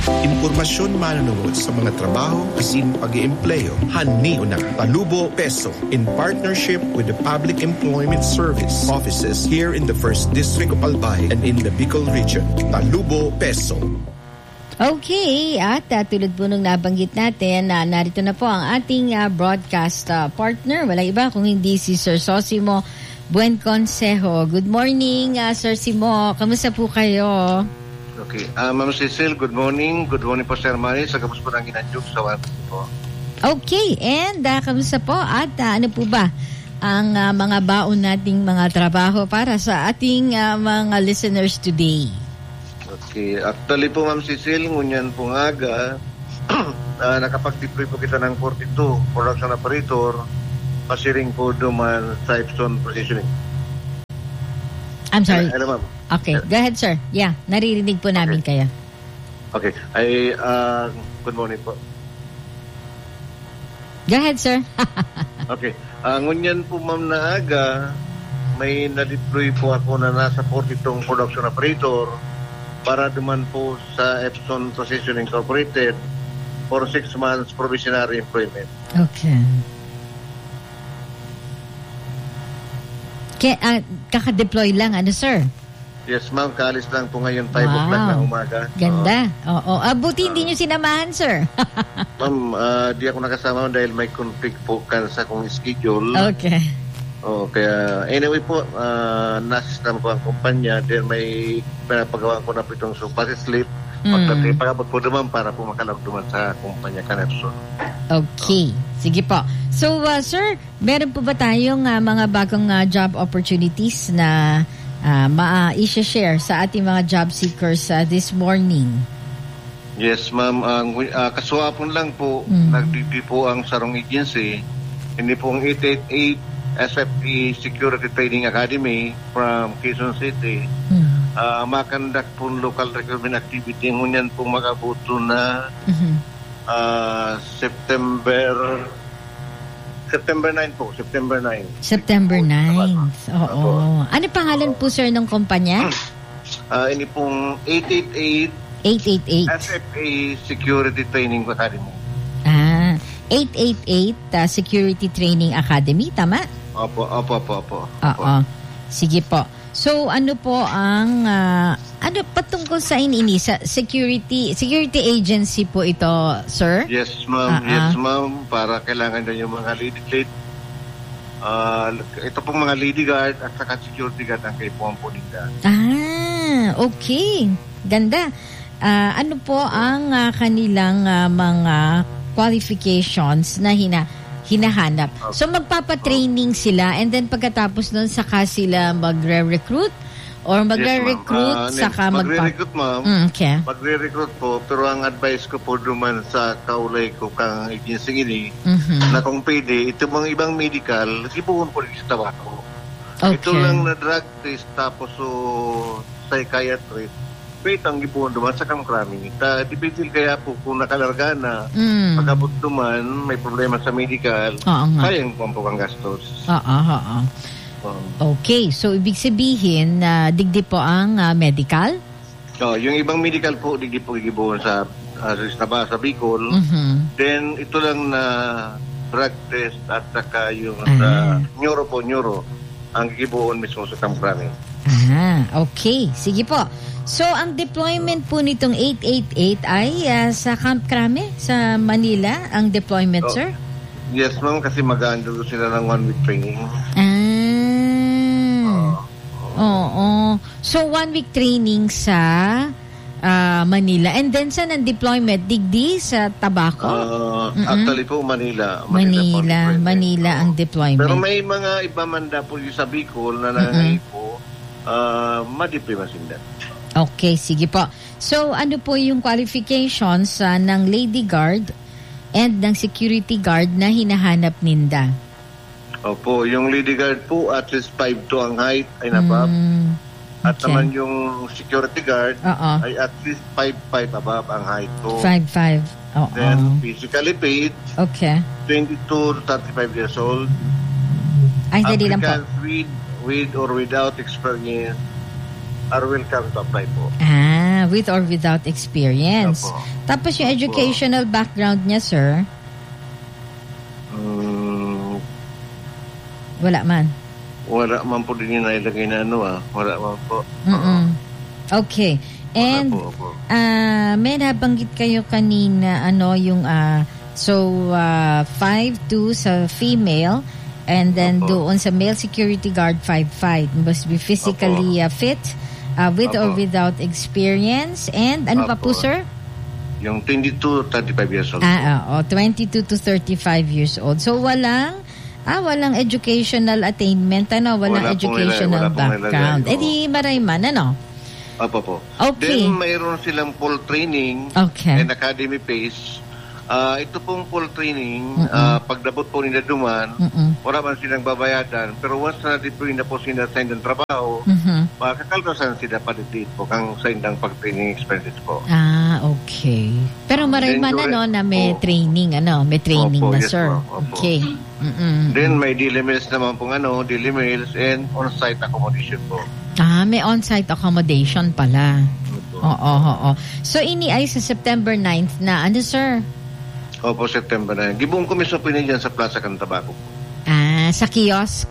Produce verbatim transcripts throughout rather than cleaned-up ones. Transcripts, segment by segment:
Impormasyon manunungod sa mga trabaho asin pag-iempleyo. Hani unang Talubo Peso in partnership with the Public Employment Service offices here in the first District of Albay and in the Bicol region. Talubo Peso. Okay, at uh, tulad po nung nabanggit natin, uh, narito na po ang ating uh, broadcast uh, partner. Wala iba kung hindi si Sir Sosimo Buenconsejo. Good morning, uh, Sir Simo. Kamusta po kayo? Okay. Uh, Ma'am Cecil, good morning. Good morning po, Sir Manny. Sa kamusta po ng ginanjuk sa wala po. Okay, and uh, kamusta po? At uh, ano po ba ang uh, mga baon nating mga trabaho para sa ating uh, mga listeners today? Okay. Actually po, Ma'am Cecil, ngunyan po nga aga, uh, nakapag-deploy po kita ng forty-two production operator, pasiring po duman sa Epson Positioning. I'm sorry. Hello, ma'am. Okay, go ahead, sir. Yeah, naririnig po namin okay. kayo. Okay. Ay, uh, good morning po. Go ahead, sir. Okay. Uh, ngunyan po, ma'am, na aga, may na-deploy po ako na nasa forty-two production operator para duman po sa Epson Positioning Incorporated for six months provisionary employment. Okay. K- uh, kaka-deploy lang, ano, sir? Yes, ma'am. Kaalis lang po ngayon, five wow. o'clock na umaga. Ganda. Oo. Uh, buti uh, hindi nyo sinamahan, sir. Ma'am, uh, di ako nakasama dahil may conflict po kan sa kong schedule. Okay. Oh, kaya anyway po, uh, nasistam ko ang kumpanya, then may pinapagawa ko na po itong super sleep. Pagdating, mm. pagkabot po naman para po makalog naman sa kumpanya Canepson. Okay. Oh. Sige po. So, uh, sir, meron po ba tayong uh, mga bagong uh, job opportunities na uh, ma-i-share sa ating mga job seekers uh, this morning? Yes, ma'am. Uh, uh, kasuwapon lang po, mm. nagdibi po ang Sarong Agency. Hindi po ang eight eighty-eight S F E Security Training Academy from Quezon City. Mm. Uh, makandak po local recruitment activity. Ngunyan po magabuto na mm-hmm. uh, September September ninth po. September ninth. September ninth. Oo. Ano pangalan po, sir, ng kumpanya? Uh, ini pong eight eighty-eight eight eighty-eight S F A Security Training Academy. Ah, eight eighty-eight uh, Security Training Academy, tama? Opo, opo, opo, opo. Oo. Sige po. So, ano po ang, uh, ano patungkol sa inini? Sa security, security agency po ito, sir? Yes, ma'am. Uh-uh. Yes, ma'am. Para kailangan na yung mga lady plate. Uh, ito pong mga lady guard at saka security guard ang kayo po ang punita. Ah, okay. Ganda. Uh, ano po ang uh, kanilang uh, mga qualifications na hina hinahanap? Okay. So magpapatraining okay. sila and then pagkatapos nun saka sila magre-recruit or magre-recruit yes, uh, saka magpa- magre-recruit, ma'am. Mm, okay. Magre-recruit po, pero ang advice ko po duman sa kaulay ko kang agency ini mm-hmm. na kung pwede, ito mga ibang medical, sibuhon po rin sa tabako. Okay. Ito lang na drug test tapos so psychiatrist. Wait, ang gibuhon duman sa kamkrami. Ta, dipindil kaya po kung nakalarga na mm. pagkabot duman, may problema sa medical, kayang po ang gastos. Oo, oo. Okay, so ibig sabihin na uh, digdi po ang uh, medical? Oh, yung ibang medical po, digdi po gibuhon sa uh, sa, sa Bicol. Mm-hmm. Then, ito lang na drug test at saka yung ah. uh, neuro po, neuro, ang gibuhon mismo sa kamkrami. Ah, okay. Sige po. So, ang deployment po nitong eight eighty-eight ay uh, sa Camp Crame, sa Manila, ang deployment, oh, sir? Yes, ma'am, kasi mag-aandalo sila ng one-week training. Ah. Oo. Oh, oh. So, one-week training sa uh, Manila. And then, saan ang deployment? Digdi sa Tabaco? Uh, actually po, Manila. Manila, Manila, Manila ang deployment. Pero may mga iba man da po sa Bicol na nangyay po, uh, ma-deploy masinda. Okay, sige po. So, ano po yung qualifications uh, ng Lady Guard and ng Security Guard na hinahanap ninda? Opo, yung Lady Guard po, at least five two ang height ay nabab. Mm, okay. At naman yung Security Guard Uh-oh. ay at least five five above ang height po. five five. Oo. Then, physically fit. Okay. twenty-two to thirty-five years old. Ay, dali lang po. With, with or without experience are welcome to apply po. Ah, with or without experience. Opo. Tapos yung educational Opo. background niya, sir? Um, Wala man. Wala man po din yung nailagay na ano ah. Wala man po. Mm-mm. Okay. And Wala po, uh, may nabanggit kayo kanina ano yung uh, so uh, five two sa female and then Opo. doon sa male security guard five five. Must be physically uh, fit uh, with Opo. or without experience. And ano pa po, Opo. sir? Yung twenty-two to thirty-five years old. Ah, uh, oh, twenty-two to thirty-five years old. So walang Ah, walang educational attainment, ano? Walang Wala pong educational nilagay, wala pong background. nilagay, Eh di marayman, ano? Opo po. Okay. Then mayroon silang full training Okay. and academy phase. Ah, ito pong full training, Mm-mm. ah, pagdabot po nila duman, Mm-mm. wala man silang babayadan. Pero once na deploy na po sila sa indang trabaho, Mhm. makakaltasan sila palitit po kang sa indang pag-training expenses po. Ah, okay. Pero marayman, Then, ano, na may Opo. training, ano? May training Opo, na, yes, sir. ma'am. Opo. Okay. Mm-mm. Then may daily meals naman pong ano, daily meals and on-site accommodation po. Ah, may on-site accommodation pala. Opo. Oo, oo, oo. So, ini ay sa September ninth na, ano, sir? Opo, September na. Gibong komisyon po dyan sa Plaza Cantabaco po. Ah, sa kiosk.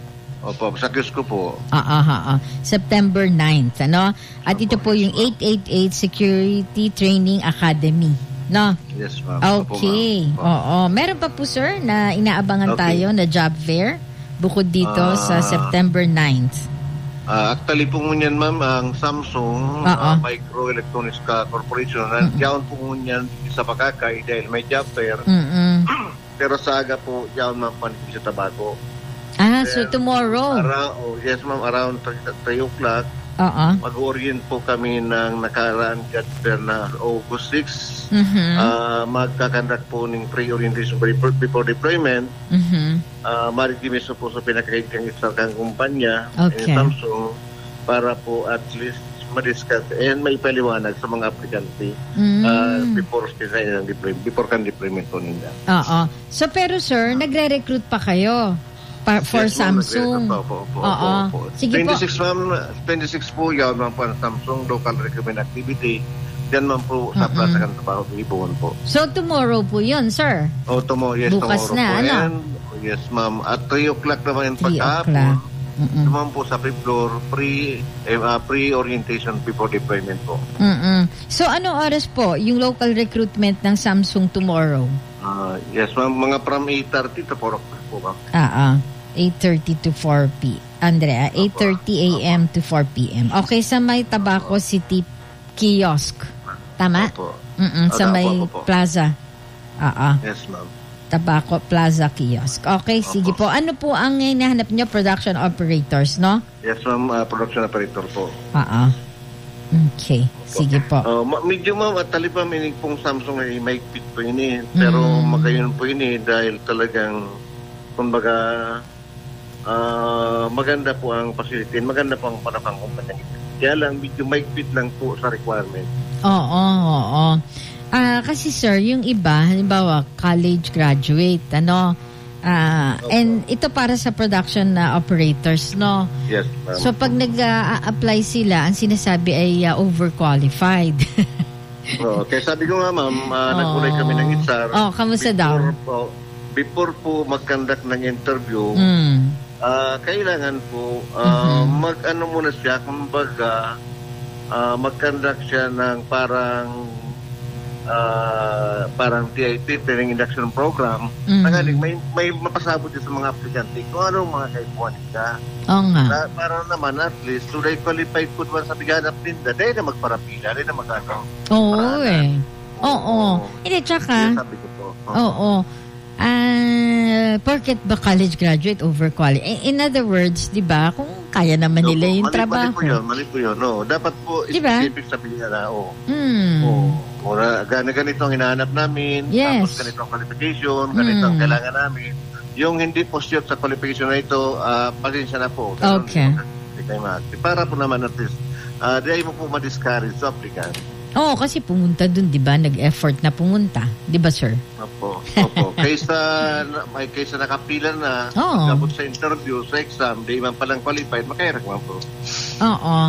Opo, sa kiosk ko po. Oo, oo. September ninth, ano? At ito po yung eight eight eight Security Training Academy, no? Yes, ma'am. Opo, Okay. ma'am. Opo. Oo. Meron pa po, sir, na inaabangan Okay. tayo na job fair bukod dito Ah. sa September ninth. Ah, actually po ngunyan, ma'am, ang Samsung Oo. ah, Microelectronics Ka- Corporation, nandiyan po ngunyan sa Pakakay dahil may job fair. Mm-mm. Pero sa aga po, diyan ma'am, panipin sa Tabaco. Ah, so tomorrow. Around, oh, yes, ma'am, around three o'clock, Oo. mag-orient po kami ng nakaraan job fair na August sixth. Mhm. Ah, magkakandak po ng pre-orientation before, before deployment. Mhm. Uh, marigimis po sa pinakahigkang isang kumpanya Okay. in Samsung para po at least madiscuss and may paliwanag sa mga aplikante Mm. uh, before sila ng deployment, before kan deployment po nila. Oo. So pero sir, nagre-recruit pa kayo pa- for Yes, ma'am, Samsung. nagre- Opo, opo, Oo. opo, opo. Sige po. twenty-six, ma'am, twenty-six po yan ma'am po ang Samsung Local Recruitment Activity. Yan ma'am po sa Mm-mm. Plaza Cantabaco, Ibon po. So tomorrow po 'yon, sir. O, tomo, yes, Bukas tomorrow na, po. ano? And, yes, ma'am. At three o'clock naman yung three pagkahapon. o'clock. Mm-mm. Naman po sa fifth floor, pre, eh, uh, pre-orientation before deployment po. Mm-mm. So anong oras po yung local recruitment ng Samsung tomorrow? Uh, yes, ma'am. Mga from eight thirty to four o'clock po, ma'am. Ah, ah. eight thirty to four p. Andrea, eight thirty a.m. to four p.m. Okay, sa may Tabaco City Kiosk. Tama? Opo. Mm-mm, sa Opo, may opo, opo. plaza. Ah, ah. Yes, ma'am. Tabaco Plaza Kiosk. Okay, sige po. Ano po ang hinahanap niyo? Production operators, no? Yes, ma'am. Uh, production operator po. Ah, ah. Okay, sige po. Uh, ma- medyo, ma'am, at talipa minig pong Samsung ay may fit po yun eh. Pero Mm. magayon po yun eh dahil talagang, kumbaga, uh, maganda po ang facility. Maganda po ang panapang kumpanya. Kaya lang, medyo may fit lang po sa requirement. Oo, oo. Ah, kasi sir, yung iba, halimbawa, college graduate, ano, ah, Opo. and ito para sa production na operators, no? Yes, ma'am. So, pag nag-a-apply sila, ang sinasabi ay ah, overqualified. Oo, kaya sabi ko nga, ma'am, uh, nagkulay kami ng H R. Oh, kamusta daw? Before po, before po mag-conduct ng interview, Mm. ah, kailangan po ah, Mhm. mag-ano muna siya, kumbaga, ah, mag-conduct siya ng parang ah, parang T I P, Training Induction Program. Mhm. Tangaling, may, may mapasabot din sa mga aplikante kung anong mga kaipuan nila. Oo nga. Na, para naman at least, today qualified po naman sa biganap ninda, dahil na magparapila, dahil na mag-ano. Oo Para- eh. Oo. Hindi, tsaka, Kaya sabi ko po. oo. Ah, porket ba college graduate overqualified? In other words, 'di ba, kung kaya naman nila Opo, yung mali, trabaho. Mali po yun, mali po yun. No, dapat po Diba? specific sabihin na, oh, Hmm. oh, ora, gana ganito ang hinahanap namin, Yes. tapos ganito ang qualification, ganito ang Hmm. kailangan namin. Yung hindi po shoot sa qualification na ito, ah, pasensya na po. Ganun Okay. din po, hindi kayo mag- Para po naman at least, uh, di mo po ma-discourage sa applicant. Oo, kasi pumunta dun, 'di ba? Nag-effort na pumunta, 'di ba, sir? Opo, opo. kaysa, na- may kaysa nakapila na, Oo. tapos sa interview, sa exam, di man palang qualified, makairak man po. Oo.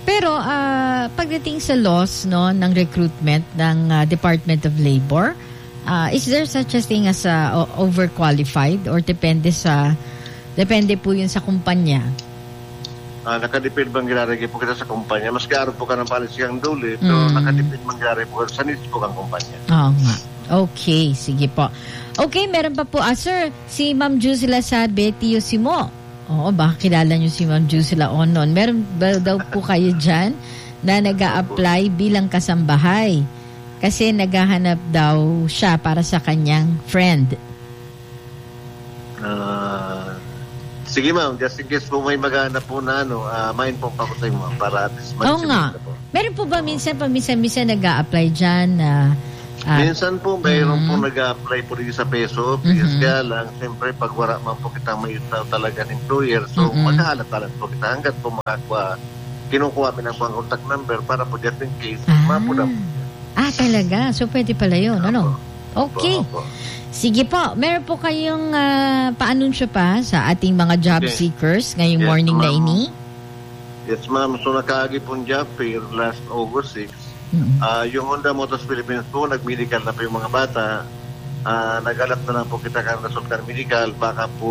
Pero uh, pagdating sa laws no ng recruitment ng uh, Department of Labor, uh, is there such a thing as uh, overqualified or depende sa depende po yun sa kumpanya? Uh, nakadepend bang ginarigay po kita sa kumpanya. Mas garo po ka ng palisiyang duli, so mm. nakadepend bang ginarigay po sa needs po kang kumpanya. Oo nga. Okay, sige po. Okay, meron pa po. Ah, sir, si Ma'am Jusila sa Betty Simo. Oo, baka kilala niyo si Ma'am Jusila Onon. Meron ba daw po kayo dyan na nag-a-apply bilang kasambahay? Kasi naghahanap daw siya para sa kanyang friend. Ah... Uh... Sige ma'am, just in case po may maghanap po na ano, uh, main po pa ko sa inyo para at least Oo nga. Po. Meron po ba minsan, paminsan-minsan nag-a-apply dyan? Uh, uh, minsan po, mayroon mm-hmm. po nag-a-apply po rin sa peso. Because mm-hmm. kaya lang, siyempre pag wala man po kita may talaga ng employer, so mm-hmm. maghahalat-halat po kita hanggat po makakuha, kinukuha mi ng contact number para po just in case, ah. mapuda po. Ah, talaga? So pwede pala yun, ano? Okay. Opo, opo. Sige po, meron po kayong uh, paanunsyo pa sa ating mga job okay. seekers ngayong yes, morning ma'am. Na ini? Yes ma'am, so nakaagi pong job fair last August sixth. Mm-hmm. Uh, yung Honda Motors Philippines po, nag-medical na po yung mga bata. Uh, nag-alap na lang po kita kang result ng medical. Baka po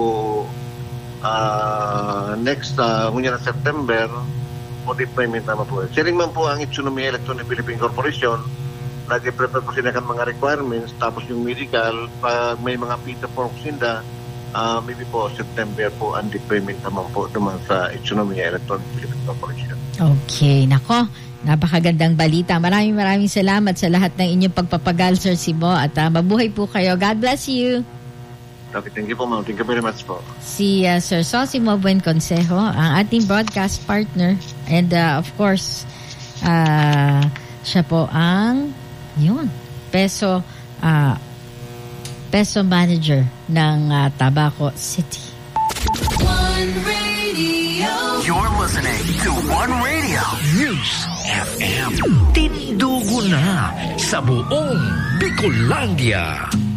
uh, next, uh, ngunya na September, po deployment naman po. Siling man po ang Itsunumi Electronic Philippine Corporation. Nag-prepare po sila ng mga requirements, tapos yung medical, pag may mga pita for sinda, uh, maybe po September po ang deployment naman po naman sa Itsunumi Electronic Philippine Corporation. Okay, nako, napakagandang balita. Maraming maraming salamat sa lahat ng inyong pagpapagal, Sir Simo, at uh, mabuhay po kayo. God bless you. Okay, thank you po ma'am. Thank you very much po. Si uh, Sir Sosimo Buenconsejo, ang ating broadcast partner, and uh, of course, uh, siya po ang yun, peso uh, peso manager ng uh, Tabaco City. One Radio. You're listening to One Radio News F M. Tindugo na sa buong Bicolandia.